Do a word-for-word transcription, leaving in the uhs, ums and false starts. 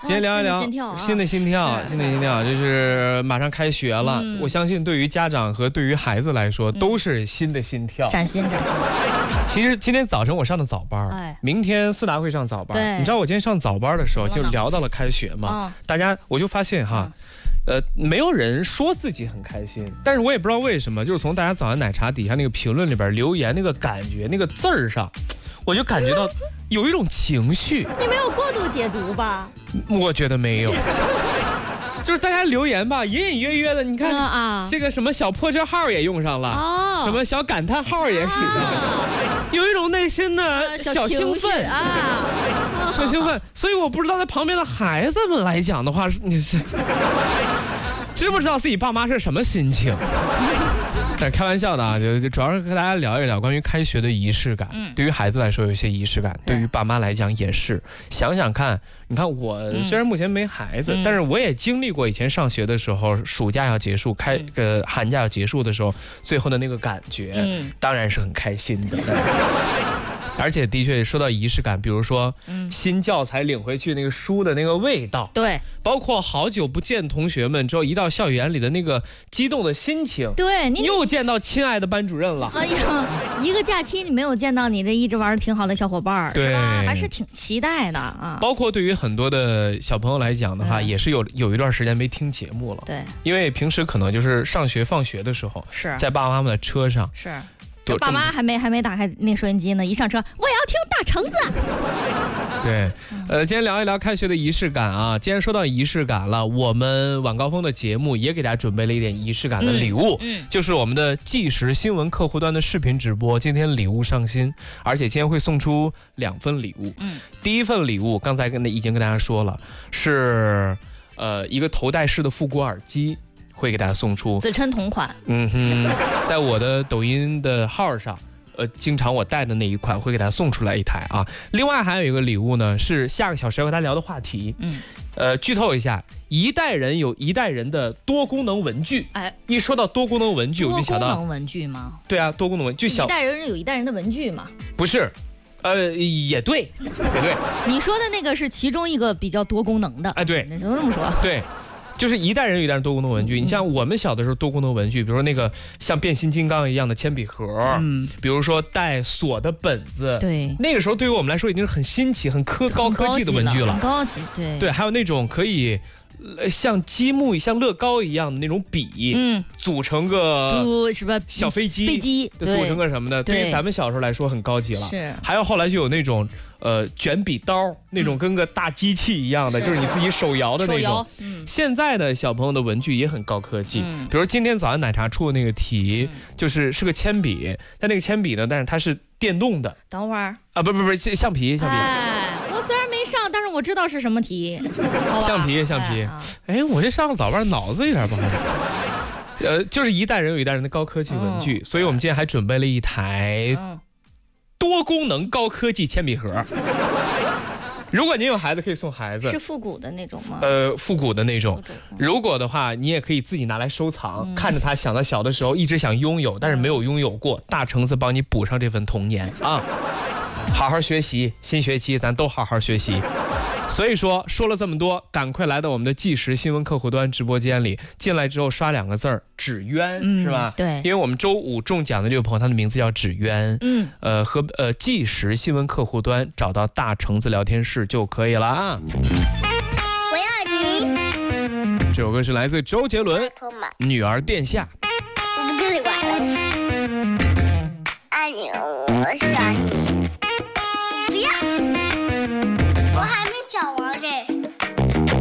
今天聊一聊新的心跳，新的心跳就是马上开学了，嗯、我相信对于家长和对于孩子来说都是新的心跳， 崭新崭新。 其实今天早晨我上的早班，哎、明天四达会上早班。你知道我今天上早班的时候就聊到了开学嘛？大家我就发现哈。嗯呃，没有人说自己很开心，但是我也不知道为什么，就是从大家早安奶茶底下那个评论里边留言那个感觉，那个字儿上，我就感觉到有一种情绪。 你没有过度解读吧？ 我觉得没有。就是大家留言吧，隐隐约约的，你看、嗯、啊，这个什么小破车号也用上了，哦，什么小感叹号也使上了，啊、有一种内心的小兴奋啊，小兴奋。所以我不知道在旁边的孩子们来讲的话，是你是知不知道自己爸妈是什么心情？但是开玩笑的啊，就主要是和大家聊一聊关于开学的仪式感。嗯、对于孩子来说有一些仪式感，对于爸妈来讲也是。想想看，你看我虽然目前没孩子，嗯、但是我也经历过以前上学的时候，暑假要结束，开呃寒假要结束的时候，最后的那个感觉，嗯、当然是很开心的。而且的确说到仪式感，比如说、嗯、新教材领回去那个书的那个味道， 对， 包括好久不见同学们之后一到校园里的那个激动的心情， 对，你又见到亲爱的班主任了。 哎呀，一个假期你没有见到你的一直玩的挺好的小伙伴，对，还是挺期待的啊。 包括对于很多的小朋友来讲的话，也是有有一段时间没听节目了， 对， 因为平时可能就是上学放学的时候， 是在爸爸妈妈的车上， 是。爸妈还没还没打开那收音机呢，一上车我也要听大橙子。 对，呃，今天聊一聊开学的仪式感啊。既然说到仪式感了，我们晚高峰的节目也给大家准备了一点仪式感的礼物，嗯嗯、就是我们的即时新闻客户端的视频直播。今天礼物上新，而且今天会送出两份礼物。嗯，第一份礼物刚才跟已经跟大家说了，是呃一个头戴式的复古耳机。会给大家送出， 自称同款。 嗯哼，在我的抖音的号上，呃，经常我带的那一款会给大家送出来一台啊。另外还有一个礼物呢，是下个小时要和大家聊的话题。嗯，呃，剧透一下，一代人有一代人的多功能文具。哎，一说到多功能文具，我就想到多功能文具吗？ 对啊，多功能文具。小一代人有一代人的文具吗？ 不是。呃，也对，也对。 你说的那个是其中一个比较多功能的。 哎，对， 能这么说。 对。就是一代人有一代人多功能文具，你像我们小的时候多功能文具，比如说那个像变形金刚一样的铅笔盒，嗯，比如说带锁的本子， 对， 那个时候对于我们来说已经是很新奇、很科高科技的文具了， 很高级，对对，还有那种可以。呃，像积木、像乐高一样的那种笔，嗯，组成个什么小飞机， 飞机组成个什么的，对于咱们小时候来说很高级了。 是， 还有后来就有那种呃卷笔刀，那种跟个大机器一样的，嗯、就是你自己手摇的那种。嗯、现在的小朋友的文具也很高科技，嗯、比如今天早安奶茶出的那个题，嗯、就是是个铅笔，但那个铅笔呢，但是它是电动的。 等会儿啊，不不不，橡皮，橡皮。 哎我虽然没上，但是我知道是什么题。 橡皮，橡皮。哎，我这上个早班，脑子有点不好。呃，就是一代人有一代人的高科技文具，哦、所以我们今天还准备了一台多功能高科技铅笔盒。如果您有孩子，可以送孩子。 是复古的那种吗？ 呃，复古的那种。如果的话，你也可以自己拿来收藏，嗯、看着它，想到小的时候一直想拥有，但是没有拥有过。大橙子帮你补上这份童年啊！好好学习，新学期咱都好好学习。所以说说了这么多，赶快来到我们的即时新闻客户端直播间里，进来之后刷两个字儿芷渊，嗯、是吧？ 对， 因为我们周五中奖的这个朋友，他的名字叫芷渊，嗯，呃和呃即时新闻客户端找到大橙子聊天室就可以了啊。 我要你。 这首歌是来自周杰伦，《女儿殿下》。